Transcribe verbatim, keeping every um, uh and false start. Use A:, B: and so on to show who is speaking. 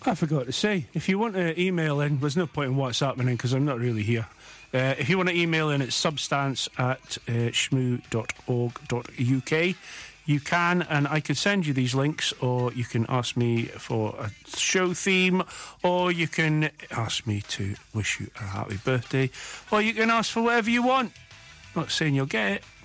A: I forgot to say, if you want to email in, there's no point in WhatsApping in because I'm not really here. Uh, if you want to email in, it's substance at uh, shmoo dot org dot U K. You can, and I can send you these links, or you can ask me for a show theme, or you can ask me to wish you a happy birthday, or you can ask for whatever you want. Not saying you'll get it,